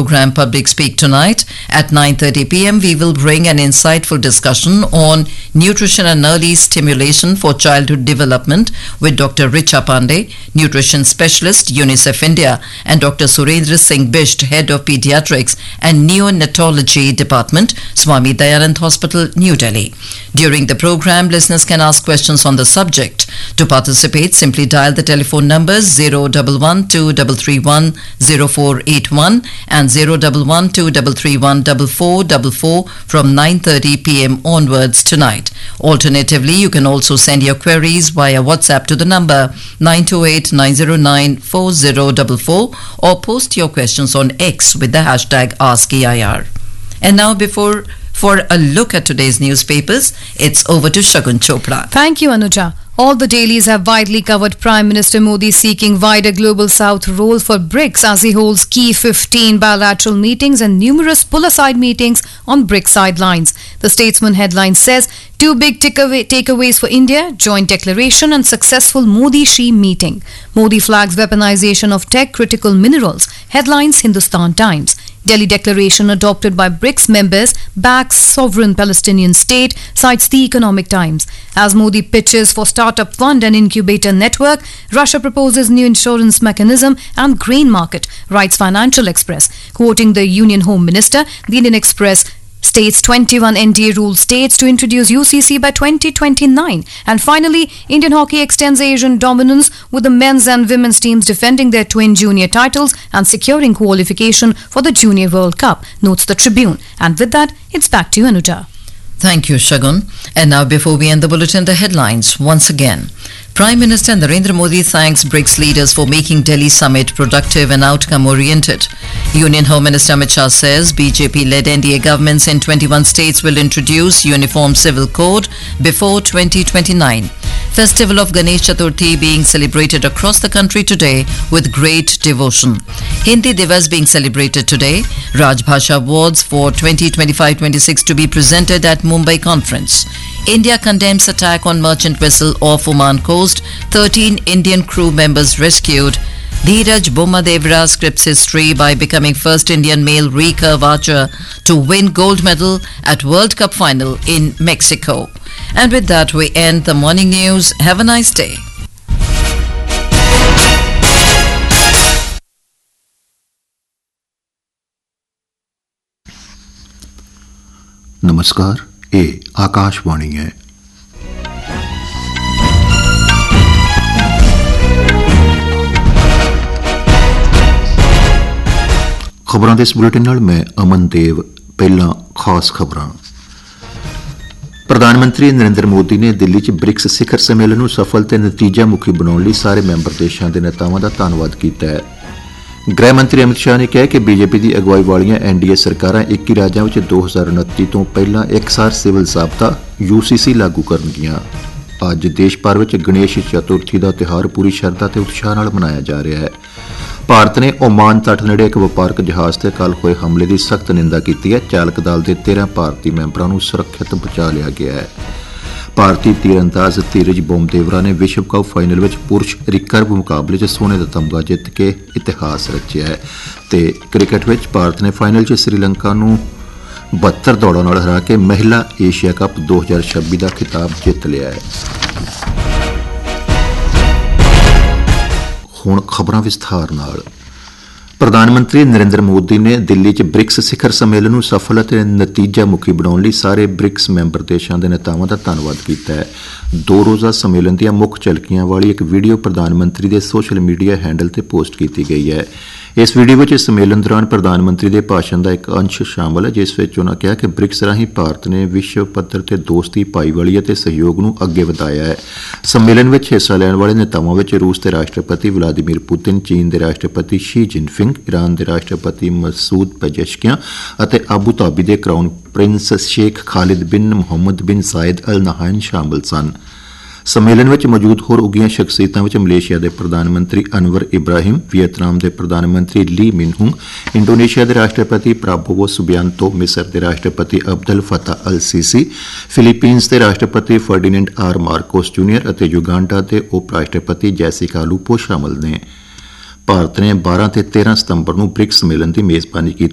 program Public Speak Tonight. At 9:30 p.m. we will bring an insightful discussion on nutrition and early stimulation for childhood development with Dr. Richa Pandey, nutrition specialist, UNICEF India, and Dr. Surendra Singh Bisht, head of pediatrics and neonatology department, Swami Dayanand Hospital, New Delhi. During the program, listeners can ask questions on the subject. To participate, simply dial the telephone numbers 011-2331-0481 and 011-2331-4444 from 9:30 p.m. onwards tonight. Alternatively, you can also send your queries via WhatsApp to the number 928-909-4044 or post your questions on X with the hashtag AskEIR. And now, for a look at today's newspapers, it's over to Shagun Chopra. Thank you, Anuja. All the dailies have widely covered Prime Minister Modi seeking wider Global South role for BRICS as he holds key 15 bilateral meetings and numerous pull-aside meetings on BRICS sidelines. The Statesman headline says, two big takeaways for India, joint declaration and successful Modi-Xi meeting. Modi flags weaponization of tech-critical minerals. Headlines Hindustan Times. Delhi declaration adopted by BRICS members backs sovereign Palestinian state, cites the Economic Times. As Modi pitches for startup fund and incubator network, Russia proposes new insurance mechanism and grain market, writes Financial Express. Quoting the Union Home Minister, the Indian Express states 21 NDA rule states to introduce UCC by 2029. And finally, Indian hockey extends Asian dominance with the men's and women's teams defending their twin junior titles and securing qualification for the Junior World Cup, notes the Tribune. And with that, it's back to you, Anuja. Thank you, Shagun. And now, before we end the bulletin, the headlines once again. Prime Minister Narendra Modi thanks BRICS leaders for making Delhi summit productive and outcome-oriented. Union Home Minister Amit Shah says BJP-led NDA governments in 21 states will introduce uniform civil code before 2029. Festival of Ganesh Chaturthi being celebrated across the country today with great devotion. Hindi Divas being celebrated today. Raj Bhasha Awards for 2025-26 to be presented at Mumbai Conference. India condemns attack on merchant vessel off Oman coast. 13 Indian crew members rescued. Dheeraj Bommadevra scripts history by becoming first Indian male recurve archer to win gold medal at World Cup final in Mexico. And with that, we end the morning news. Have a nice day. नमस्कार, ये आकाशवाणी है। खबरों के इस bulletin नाल मैं अमन देव। पहला खास खबरां। प्रधानमंत्री नरेंद्र मोदी ने दिल्ली च ब्रिक्स शिखर सम्मेलन ਨੂੰ ਸਫਲ ਤੇ ਨਤੀਜਾ ਮੁਖੀ ਬਣਾਉਣ ਲਈ ਸਾਰੇ ਮੈਂਬਰ ਦੇਸ਼ਾਂ ਦੇ ਨੇਤਾਵਾਂ ਦਾ ਧੰਨਵਾਦ ਕੀਤਾ ਹੈ। ਗ੍ਰਹਿ ਮੰਤਰੀ ਅਮਿਤ ਸ਼ਾਹ ਨੇ ਕਿਹਾ ਕਿ ਬੀਜੇਪੀ ਦੀ ਅਗਵਾਈ ਵਾਲੀਆਂ ਐਨਡੀਏ ਸਰਕਾਰਾਂ 21 ਰਾਜਾਂ ਵਿੱਚ 2029 ਤੋਂ ਪਹਿਲਾਂ ਇਕਸਾਰ ਸਿਵਲ ਜ਼ਾਬਤਾ UCC ਲਾਗੂ ਕਰਨਗੀਆਂ। ਅੱਜ ਦੇਸ਼ ਭਰ ਵਿੱਚ ਗਣੇਸ਼ ਚਤੁਰਥੀ ਦਾ ਤਿਉਹਾਰ ਪੂਰੀ ਸ਼ਰਧਾ ਤੇ ਉਤਸ਼ਾਹ ਨਾਲ ਮਨਾਇਆ ਜਾ ਰਿਹਾ ਹੈ। ਭਾਰਤ ਨੇ ਓਮਾਨ ਤੱਟ ਨੇੜੇ ਇੱਕ ਵਪਾਰਕ ਜਹਾਜ਼ ਤੇ ਕੱਲ੍ਹ ਹੋਏ ਹਮਲੇ ਦੀ ਸਖਤ ਨਿੰਦਾ ਕੀਤੀ ਹੈ। ਚਾਲਕ ਦਲ ਦੇ 13 ਭਾਰਤੀ ਮੈਂਬਰਾਂ ਨੂੰ ਸੁਰੱਖਿਅਤ ਬਚਾ ਲਿਆ ਗਿਆ ਹੈ। ਭਾਰਤੀ ਤੀਰਅੰਦਾਜ਼ ਧੀਰਜ ਬੋਮਦੇਵਰਾ ਨੇ ਵਿਸ਼ਵ ਕੱਪ ਫਾਈਨਲ ਵਿੱਚ ਪੁਰਸ਼ ਰਿਕਰਵ ਮੁਕਾਬਲੇ 'ਚ ਸੋਨੇ ਦਾ ਤਮਗਾ ਜਿੱਤ ਕੇ ਇਤਿਹਾਸ ਰਚਿਆ ਹੈ। ਤੇ ਕ੍ਰਿਕਟ ਵਿੱਚ ਭਾਰਤ ਨੇ ਫਾਈਨਲ 'ਚ ਸ੍ਰੀਲੰਕਾ ਨੂੰ 72 ਦੌੜਾਂ ਨਾਲ ਹਰਾ ਕੇ ਮਹਿਲਾ ਏਸ਼ੀਆ ਕੱਪ 2026 ਦਾ ਖਿਤਾਬ ਜਿੱਤ ਲਿਆ ਹੈ। ਹੁਣ ਖਬਰਾਂ ਵਿਸਥਾਰ ਨਾਲ। ਪ੍ਰਧਾਨ ਮੰਤਰੀ ਨਰਿੰਦਰ ਮੋਦੀ ਨੇ ਦਿੱਲੀ 'ਚ ਬ੍ਰਿਕਸ ਸਿਖਰ ਸੰਮੇਲਨ ਨੂੰ ਸਫਲ ਅਤੇ ਨਤੀਜਾ ਮੁਖੀ ਬਣਾਉਣ ਲਈ ਸਾਰੇ ਬ੍ਰਿਕਸ ਮੈਂਬਰ ਦੇਸ਼ਾਂ ਦੇ ਨੇਤਾਵਾਂ ਦਾ ਧੰਨਵਾਦ ਕੀਤਾ ਹੈ। 2 ਰੋਜ਼ਾ ਸੰਮੇਲਨ ਦੀਆਂ ਮੁੱਖ ਝਲਕੀਆਂ ਵਾਲੀ ਇੱਕ ਵੀਡੀਓ ਪ੍ਰਧਾਨ ਮੰਤਰੀ ਦੇ ਸੋਸ਼ਲ ਮੀਡੀਆ ਹੈਂਡਲ ਤੇ ਪੋਸਟ ਕੀਤੀ ਗਈ ਹੈ। ਇਸ ਵੀਡੀਓ ਵਿੱਚ ਸੰਮੇਲਨ ਦੌਰਾਨ ਪ੍ਰਧਾਨ ਮੰਤਰੀ ਦੇ ਭਾਸ਼ਣ ਦਾ ਇੱਕ ਅੰਸ਼ ਸ਼ਾਮਲ ਹੈ, ਜਿਸ ਵਿੱਚ ਉਹਨਾਂ ਕਿਹਾ ਕਿ ਬ੍ਰਿਕਸ ਰਾਹੀਂ ਭਾਰਤ ਨੇ ਵਿਸ਼ਵ ਪੱਧਰ ਤੇ ਦੋਸਤੀ, ਭਾਈਵਾਲੀ ਅਤੇ ਸਹਿਯੋਗ ਨੂੰ ਅੱਗੇ ਵਧਾਇਆ ਹੈ। ਸੰਮੇਲਨ ਵਿੱਚ ਹਿੱਸਾ ਲੈਣ ਵਾਲੇ ਨੇਤਾਵਾਂ ਵਿੱਚ ਰੂਸ ਦੇ ਰਾਸ਼ਟਰਪਤੀ ਵਲਾਦੀਮੀਰ ਪੁਤਿਨ, ਚੀਨ ਦੇ ਰਾਸ਼ਟਰਪਤੀ ਸ਼ੀ ਜਿਨਪਿੰਗ, ਈਰਾਨ ਦੇ ਰਾਸ਼ਟਰਪਤੀ ਮਸੂਦ ਪੇਜ਼ੇਸ਼ਕਿਆਂ ਅਤੇ ਆਬੂ ਧਾਬੀ ਦੇ ਕਰਾਊਨ ਪ੍ਰਿੰਸ ਸ਼ੇਖ ਖਾਲਿਦ ਬਿਨ ਮੁਹੰਮਦ ਬਿਨ ਜ਼ਾਇਦ ਅਲ ਨਹਾਨ ਸ਼ਾਮਲ ਸਨ। ਸੰਮੇਲਨ ਵਿੱਚ ਮੌਜੂਦ ਹੋਰ ਉੱਘੀਆਂ ਸ਼ਖਸੀਅਤਾਂ ਵਿੱਚ ਮਲੇਸ਼ੀਆ ਦੇ ਪ੍ਰਧਾਨ ਮੰਤਰੀ ਅਨਵਰ ਇਬਰਾਹਿਮ, ਵੀਅਤਨਾਮ ਦੇ ਪ੍ਰਧਾਨ ਮੰਤਰੀ ਲੀ ਮਿਨਹੁੰਗ, ਇੰਡੋਨੇਸ਼ੀਆ ਦੇ ਰਾਸ਼ਟਰਪਤੀ ਪ੍ਰਾਬੋਵੋ ਸੁਬਿਆਂਤੋ, ਮਿਸਰ ਦੇ ਰਾਸ਼ਟਰਪਤੀ ਅਬਦਲ ਫਤਾ ਅਲ ਸੀਸੀ, ਫਿਲੀਪੀਨਸ ਦੇ ਰਾਸ਼ਟਰਪਤੀ ਫਰਡੀਨੈਂਡ ਆਰ ਮਾਰਕੋਸ ਜੂਨੀਅਰ ਅਤੇ ਯੁਗਾਂਡਾ ਦੇ ਉਪ ਰਾਸ਼ਟਰਪਤੀ ਜੈਸਿਕਾ ਲੂਪੋ ਸ਼ਾਮਲ ਨੇ। ਭਾਰਤ ਨੇ 12 ਤੇ 13 ਸਤੰਬਰ ਨੂੰ ਬ੍ਰਿਕਸ ਸੰਮੇਲਨ ਦੀ ਮੇਜ਼ਬਾਨੀ ਕੀਤੀ